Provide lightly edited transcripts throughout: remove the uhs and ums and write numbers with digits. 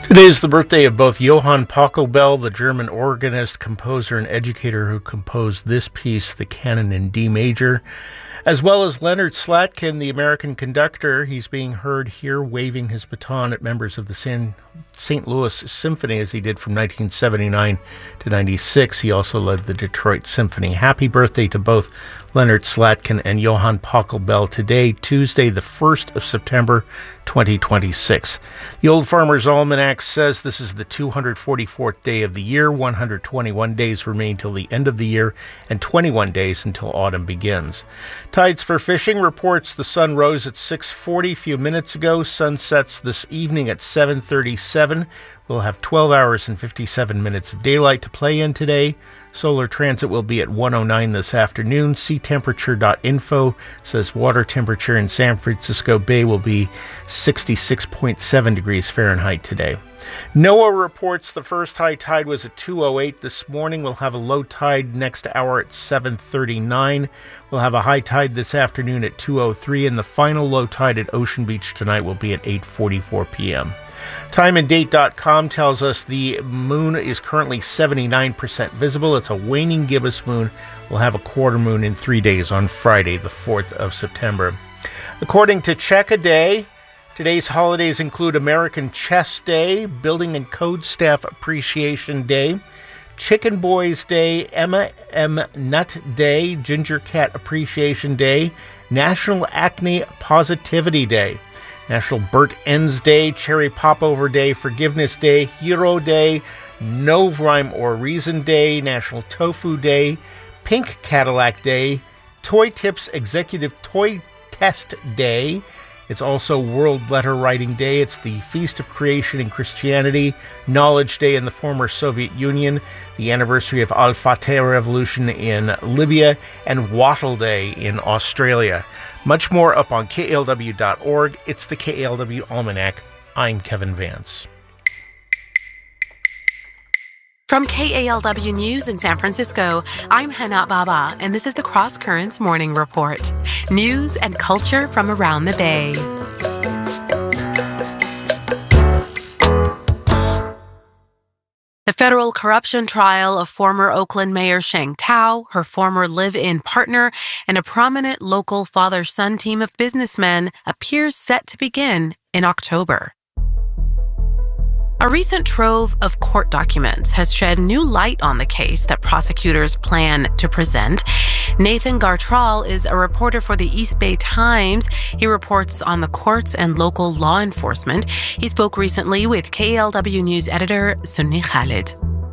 Today is the birthday of both Johann Pachelbel, the German organist, composer, and educator who composed this piece, the Canon in D major, as well as Leonard Slatkin, the American conductor. He's being heard here waving his baton at members of the St. Louis Symphony, as he did from 1979 to 96. He also led the Detroit Symphony. Happy birthday to both Leonard Slatkin and Johann Pachelbel today, Tuesday, the 1st of September, 2026. The Old Farmer's Almanac says this is the 244th day of the year. 121 days remain till the end of the year, and 21 days until autumn begins. Tides for fishing reports the sun rose at 6:40 a few minutes ago. Sun sets this evening at 7:37. We'll have 12 hours and 57 minutes of daylight to play in today. Solar transit will be at 1:09 this afternoon. SeaTemperature.info says water temperature in San Francisco Bay will be 66.7 degrees Fahrenheit today. NOAA reports the first high tide was at 2:08 this morning. We'll have a low tide next hour at 7:39. We'll have a high tide this afternoon at 2:03, and the final low tide at Ocean Beach tonight will be at 8:44 p.m. TimeAndDate.com tells us the moon is currently 79% visible. It's a waning gibbous moon. We'll have a quarter moon in 3 days on Friday, the 4th of September. According to Check-A-Day, today's holidays include American Chess Day, Building and Code Staff Appreciation Day, Chicken Boys Day, Emma M. Nut Day, Ginger Cat Appreciation Day, National Acne Positivity Day, National Burt Ends Day, Cherry Popover Day, Forgiveness Day, Hero Day, No Rhyme or Reason Day, National Tofu Day, Pink Cadillac Day, Toy Tips Executive Toy Test Day. It's also World Letter Writing Day. It's the Feast of Creation in Christianity, Knowledge Day in the former Soviet Union, the anniversary of Al-Fateh Revolution in Libya, and Wattle Day in Australia. Much more up on KALW.org. It's the KALW Almanac. I'm Kevin Vance. From KALW News in San Francisco, I'm Hana Baba, and this is the Cross Currents Morning Report. News and culture from around the Bay. The federal corruption trial of former Oakland Mayor Sheng Tao, her former live-in partner, and a prominent local father-son team of businessmen appears set to begin in October. A recent trove of court documents has shed new light on the case that prosecutors plan to present. Nathan Gartrell is a reporter for the East Bay Times. He reports on the courts and local law enforcement. He spoke recently with KALW News editor Sunni Khalid.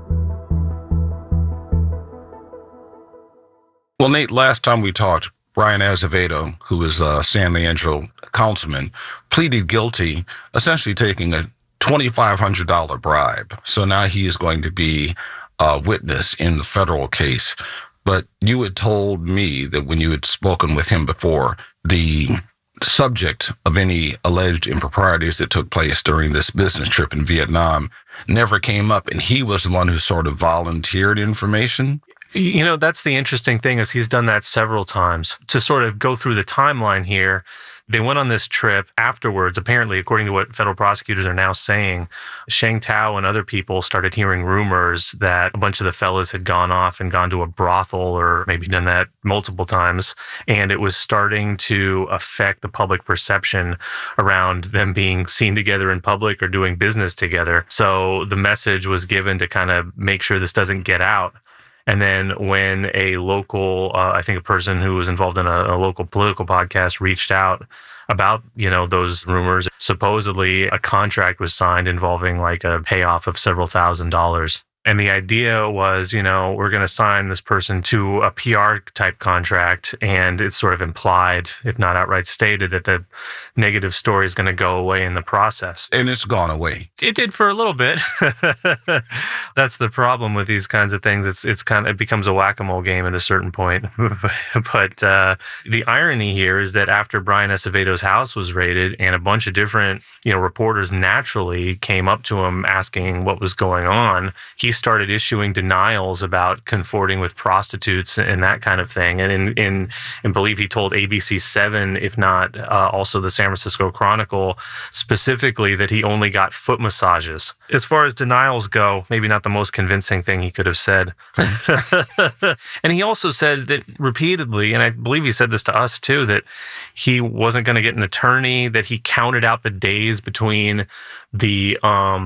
Well, Nate, last time we talked, Brian Azevedo, who is a San Leandro councilman, pleaded guilty, essentially taking a $2,500 bribe. So now he is going to be a witness in the federal case. But you had told me that when you had spoken with him before, the subject of any alleged improprieties that took place during this business trip in Vietnam never came up, and he was the one who sort of volunteered information. You know, that's the interesting thing is he's done that several times. To sort of go through the timeline here, they went on this trip afterwards. Apparently, according to what federal prosecutors are now saying, Sheng Tao and other people started hearing rumors that a bunch of the fellas had gone off and gone to a brothel or maybe done that multiple times. And it was starting to affect the public perception around them being seen together in public or doing business together. So the message was given to kind of make sure this doesn't get out. And then when a local, I think a person who was involved in a local political podcast reached out about, those rumors, supposedly a contract was signed involving like a payoff of several $1,000s. And the idea was, we're going to sign this person to a PR type contract. And it's sort of implied, if not outright stated, that the negative story is going to go away in the process. And it's gone away. It did for a little bit. That's the problem with these kinds of things. It becomes a whack-a-mole game at a certain point. But the irony here is that after Brian Acevedo's house was raided and a bunch of different, reporters naturally came up to him asking what was going on, he started issuing denials about consorting with prostitutes and that kind of thing. And in believe he told ABC7, if not also the San Francisco Chronicle, specifically that he only got foot massages. As far as denials go, maybe not the most convincing thing he could have said. And he also said that repeatedly, and I believe he said this to us too, that he wasn't going to get an attorney, that he counted out the days between the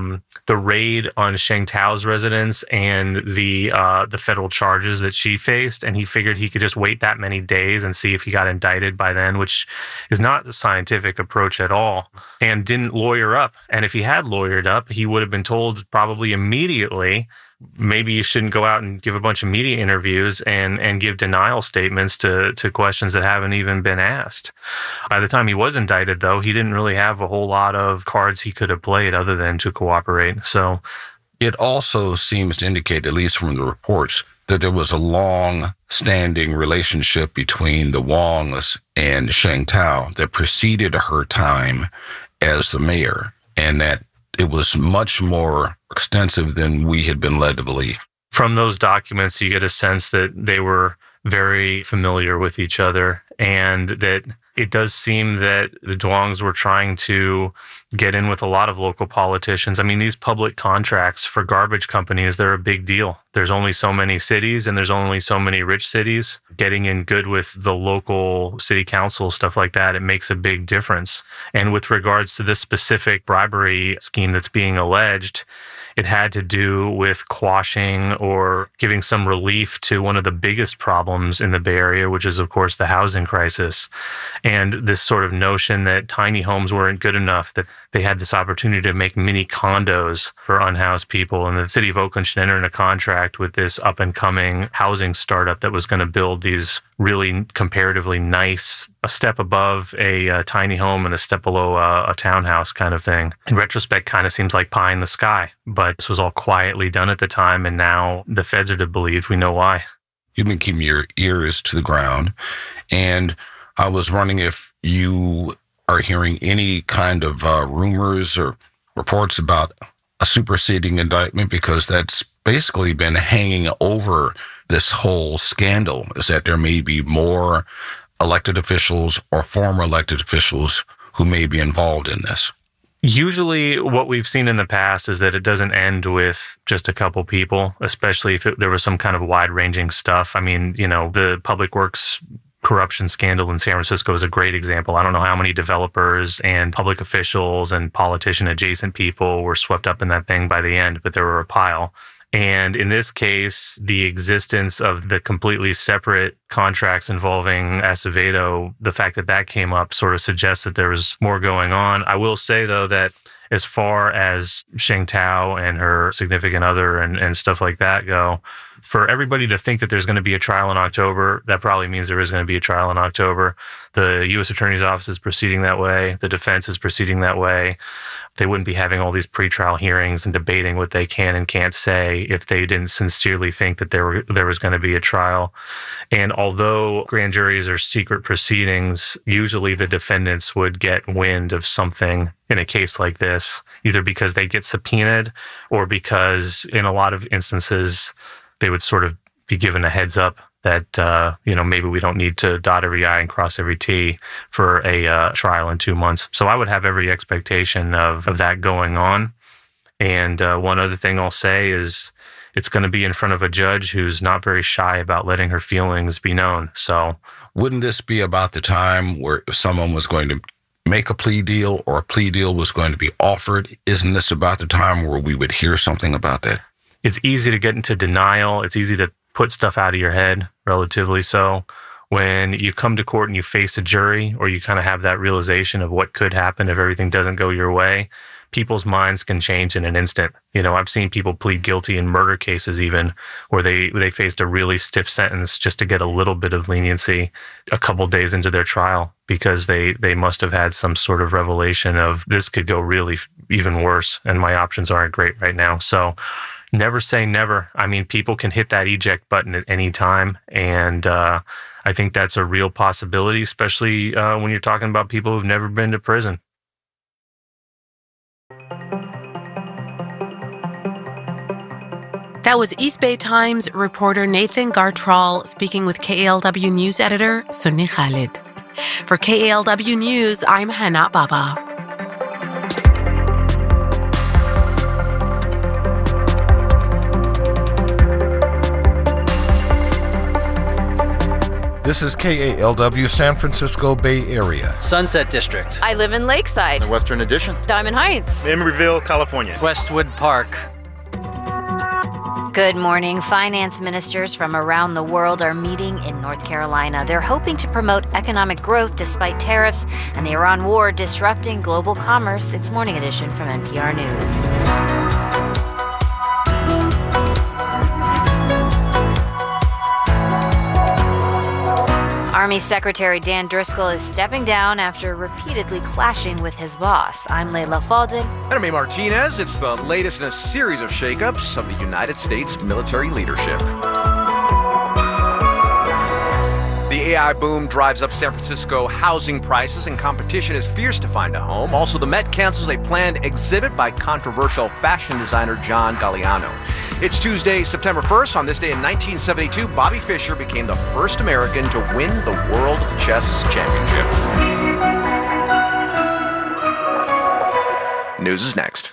raid on Sheng Tao's residence and the federal charges that she faced, and he figured he could just wait that many days and see if he got indicted by then, which is not the scientific approach at all, and didn't lawyer up. And if he had lawyered up, he would have been told probably immediately, maybe you shouldn't go out and give a bunch of media interviews and give denial statements to questions that haven't even been asked. By the time he was indicted, though, he didn't really have a whole lot of cards he could have played other than to cooperate. So it also seems to indicate, at least from the reports, that there was a long-standing relationship between the Wongs and Sheng Tao that preceded her time as the mayor, and that it was much more extensive than we had been led to believe. From those documents, you get a sense that they were very familiar with each other, and that it does seem that the Duongs were trying to get in with a lot of local politicians. I mean, these public contracts for garbage companies, they're a big deal. There's only so many cities and there's only so many rich cities. Getting in good with the local city council, stuff like that, it makes a big difference. And with regards to this specific bribery scheme that's being alleged, it had to do with quashing or giving some relief to one of the biggest problems in the Bay Area, which is, of course, the housing crisis. And this sort of notion that tiny homes weren't good enough, that they had this opportunity to make mini condos for unhoused people. And the city of Oakland should enter in a contract with this up-and-coming housing startup that was going to build these really comparatively nice, a step above a tiny home and a step below a townhouse kind of thing. In retrospect, kind of seems like pie in the sky, but this was all quietly done at the time, and now the feds are to believe. We know why. You've been keeping your ears to the ground, and I was wondering if you are hearing any kind of rumors or reports about a superseding indictment, because that's basically been hanging over this whole scandal, is that there may be more elected officials or former elected officials who may be involved in this. Usually what we've seen in the past is that it doesn't end with just a couple people, especially if there was some kind of wide-ranging stuff. I mean, you know, the Public Works corruption scandal in San Francisco is a great example. I don't know how many developers and public officials and politician-adjacent people were swept up in that thing by the end, but there were a pile. And in this case, the existence of the completely separate contracts involving Acevedo, the fact that that came up sort of suggests that there was more going on. I will say, though, that as far as Sheng Tao and her significant other and stuff like that go, for everybody to think that there's going to be a trial in October, that probably means there is going to be a trial in October. The U.S. Attorney's Office is proceeding that way. The defense is proceeding that way. They wouldn't be having all these pretrial hearings and debating what they can and can't say if they didn't sincerely think that there was going to be a trial. And although grand juries are secret proceedings, usually the defendants would get wind of something in a case like this, either because they get subpoenaed or because in a lot of instances they would sort of be given a heads up that, maybe we don't need to dot every I and cross every T for a trial in 2 months. So I would have every expectation of that going on. And one other thing I'll say is it's going to be in front of a judge who's not very shy about letting her feelings be known. So wouldn't this be about the time where if someone was going to make a plea deal or a plea deal was going to be offered? Isn't this about the time where we would hear something about that? It's easy to get into denial. It's easy to put stuff out of your head, relatively so. When you come to court and you face a jury, or you kind of have that realization of what could happen if everything doesn't go your way, people's minds can change in an instant. You know, I've seen people plead guilty in murder cases even, where they faced a really stiff sentence just to get a little bit of leniency a couple days into their trial, because they must have had some sort of revelation of this could go really even worse, and my options aren't great right now. So never say never. I mean, people can hit that eject button at any time. And I think that's a real possibility, especially when you're talking about people who've never been to prison. That was East Bay Times reporter Nathan Gartrall speaking with KALW News editor Sunni Khalid. For KALW News, I'm Hana Baba. This is KALW San Francisco Bay Area. Sunset District. I live in Lakeside. The Western Addition. Diamond Heights. Emeryville, California. Westwood Park. Good morning. Finance ministers from around the world are meeting in North Carolina. They're hoping to promote economic growth despite tariffs and the Iran war disrupting global commerce. It's Morning Edition from NPR News. Army Secretary Dan Driscoll is stepping down after repeatedly clashing with his boss. I'm Layla Faldin. And I'm A. Martinez. It's the latest in a series of shakeups of the United States military leadership. The AI boom drives up San Francisco housing prices, and competition is fierce to find a home. Also, the Met cancels a planned exhibit by controversial fashion designer John Galliano. It's Tuesday, September 1st. On this day in 1972, Bobby Fischer became the first American to win the World Chess Championship. News is next.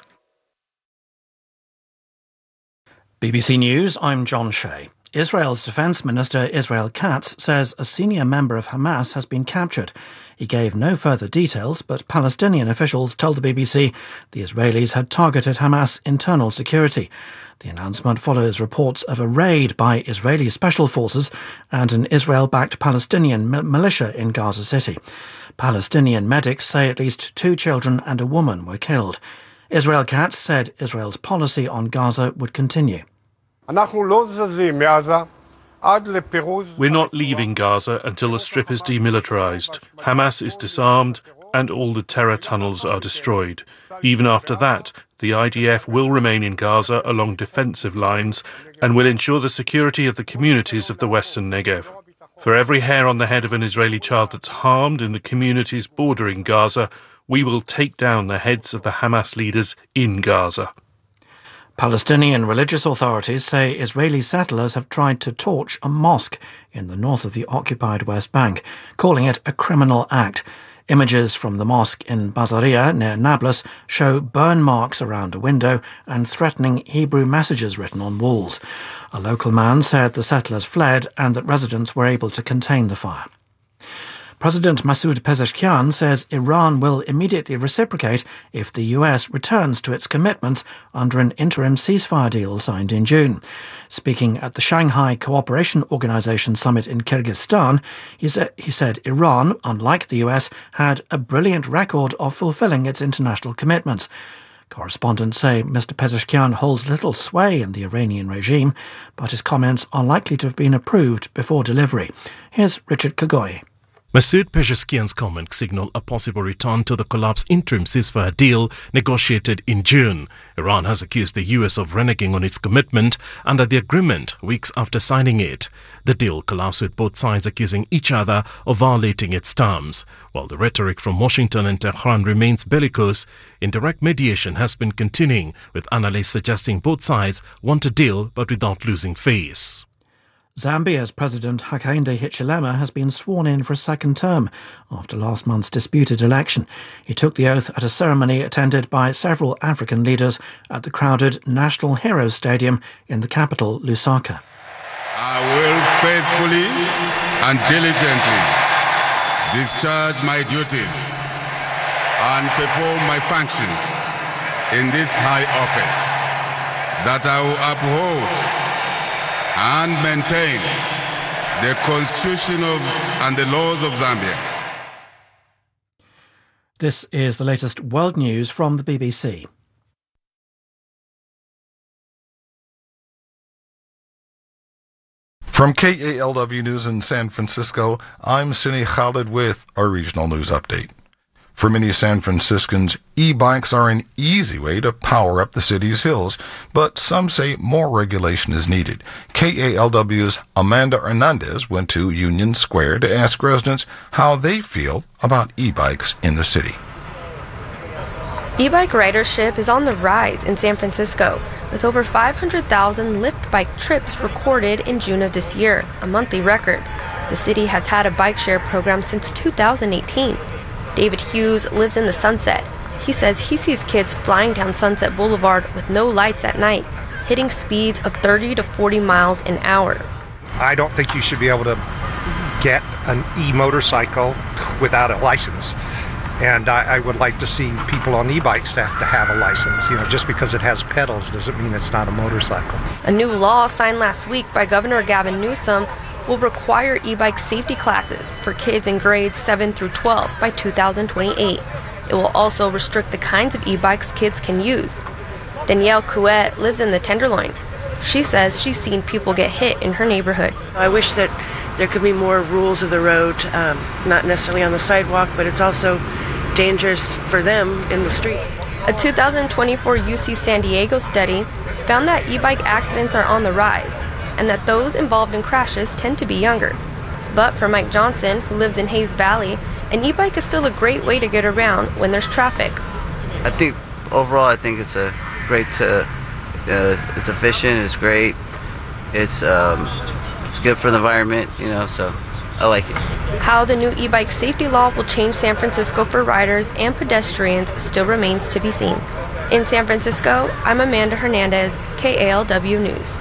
BBC News, I'm John Shea. Israel's Defense Minister Israel Katz says a senior member of Hamas has been captured. He gave no further details, but Palestinian officials told the BBC the Israelis had targeted Hamas internal security. The announcement follows reports of a raid by Israeli special forces and an Israel-backed Palestinian militia in Gaza City. Palestinian medics say at least 2 children and a woman were killed. Israel Katz said Israel's policy on Gaza would continue. We're not leaving Gaza until the strip is demilitarized, Hamas is disarmed, and all the terror tunnels are destroyed. Even after that, the IDF will remain in Gaza along defensive lines and will ensure the security of the communities of the Western Negev. For every hair on the head of an Israeli child that's harmed in the communities bordering Gaza, we will take down the heads of the Hamas leaders in Gaza. Palestinian religious authorities say Israeli settlers have tried to torch a mosque in the north of the occupied West Bank, calling it a criminal act. Images from the mosque in Bazaria near Nablus show burn marks around a window and threatening Hebrew messages written on walls. A local man said the settlers fled and that residents were able to contain the fire. President Masoud Pezeshkian says Iran will immediately reciprocate if the US returns to its commitments under an interim ceasefire deal signed in June. Speaking at the Shanghai Cooperation Organization summit in Kyrgyzstan, he said Iran, unlike the US, had a brilliant record of fulfilling its international commitments. Correspondents say Mr. Pezeshkian holds little sway in the Iranian regime, but his comments are likely to have been approved before delivery. Here's Richard Kagoy. Masoud Pezeshkian's comments signal a possible return to the collapsed interim ceasefire deal negotiated in June. Iran has accused the US of reneging on its commitment under the agreement weeks after signing it. The deal collapsed with both sides accusing each other of violating its terms. While the rhetoric from Washington and Tehran remains bellicose, indirect mediation has been continuing, with analysts suggesting both sides want a deal but without losing face. Zambia's President Hakainde Hichilema has been sworn in for a second term after last month's disputed election. He took the oath at a ceremony attended by several African leaders at the crowded National Heroes Stadium in the capital, Lusaka. I will faithfully and diligently discharge my duties and perform my functions in this high office, that I will uphold and maintain the Constitution and the laws of Zambia. This is the latest world news from the BBC. From KALW News in San Francisco, I'm Sunni Khalid with our regional news update. For many San Franciscans, e-bikes are an easy way to power up the city's hills, but some say more regulation is needed. KALW's Amanda Hernandez went to Union Square to ask residents how they feel about e-bikes in the city. E-bike ridership is on the rise in San Francisco, with over 500,000 Lyft bike trips recorded in June of this year, a monthly record. The city has had a bike share program since 2018. David Hughes lives in the Sunset. He says he sees kids flying down Sunset Boulevard with no lights at night, hitting speeds of 30 to 40 miles an hour. I don't think you should be able to get an e-motorcycle without a license. And I would like to see people on e-bikes have to have a license. Just because it has pedals doesn't mean it's not a motorcycle. A new law signed last week by Governor Gavin Newsom will require e-bike safety classes for kids in grades 7 through 12 by 2028. It will also restrict the kinds of e-bikes kids can use. Danielle Couette lives in the Tenderloin. She says she's seen people get hit in her neighborhood. I wish that there could be more rules of the road, not necessarily on the sidewalk, but it's also dangerous for them in the street. A 2024 UC San Diego study found that e-bike accidents are on the rise and that those involved in crashes tend to be younger. But for Mike Johnson, who lives in Hayes Valley, an e-bike is still a great way to get around when there's traffic. I think overall, it's a great, it's efficient, it's great, it's good for the environment, so I like it. How the new e-bike safety law will change San Francisco for riders and pedestrians still remains to be seen. In San Francisco, I'm Amanda Hernandez, KALW News.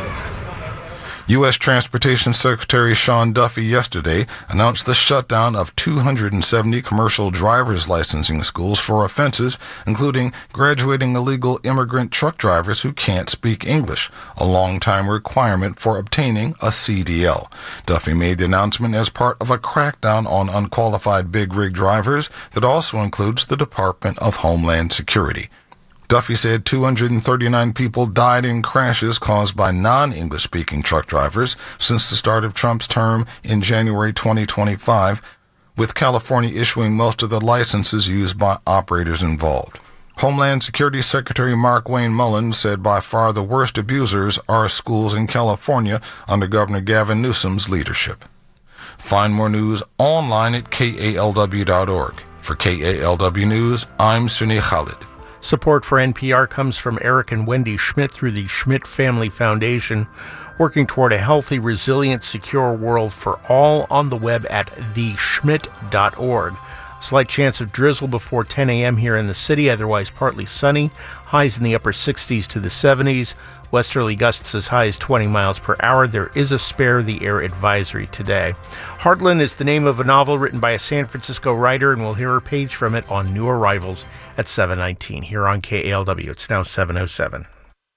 U.S. Transportation Secretary Sean Duffy yesterday announced the shutdown of 270 commercial driver's licensing schools for offenses, including graduating illegal immigrant truck drivers who can't speak English, a long-time requirement for obtaining a CDL. Duffy made the announcement as part of a crackdown on unqualified big rig drivers that also includes the Department of Homeland Security. Duffy said 239 people died in crashes caused by non-English speaking truck drivers since the start of Trump's term in January 2025, with California issuing most of the licenses used by operators involved. Homeland Security Secretary Mark Wayne Mullins said by far the worst abusers are schools in California under Governor Gavin Newsom's leadership. Find more news online at KALW.org. For KALW News, I'm Sunny Khalid. Support for NPR comes from Eric and Wendy Schmidt through the Schmidt Family Foundation, working toward a healthy, resilient, secure world for all on the web at theschmidt.org. Slight chance of drizzle before 10 a.m. here in the city, otherwise partly sunny. Highs in the upper 60s to the 70s. Westerly gusts as high as 20 miles per hour. There is a spare the air advisory today. Heartland is the name of a novel written by a San Francisco writer, and we'll hear a page from it on New Arrivals at 7:19 here on KALW. It's now 7:07.